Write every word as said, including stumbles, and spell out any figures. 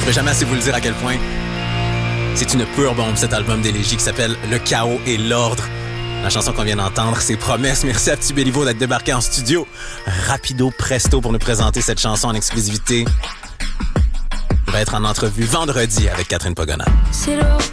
pourrais jamais assez vous le dire à quel point c'est une pure bombe, cet album d'Élégie qui s'appelle Le chaos et l'ordre. La chanson qu'on vient d'entendre, c'est Promesse. Merci à Petit Béliveau d'être débarqué en studio rapido presto pour nous présenter cette chanson en exclusivité. Il va être en entrevue vendredi avec Catherine Pagona. C'est lourd.